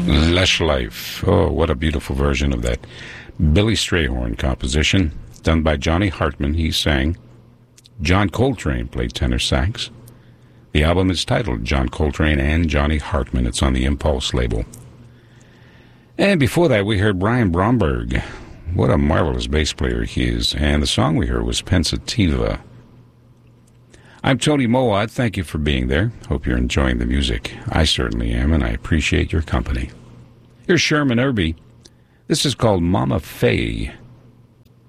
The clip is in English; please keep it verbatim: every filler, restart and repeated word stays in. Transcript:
Lush Life. Oh, what a beautiful version of that Billy Strayhorn composition, done by Johnny Hartman. He sang. John Coltrane played tenor sax. The album is titled John Coltrane and Johnny Hartman. It's on the Impulse label. And before that, we heard Brian Bromberg. What a marvelous bass player he is. And the song we heard was Pensativa. I'm Tony Mowat. Thank you for being there. Hope you're enjoying the music. I certainly am, and I appreciate your company. Here's Sherman Irby. This is called Mama Faye.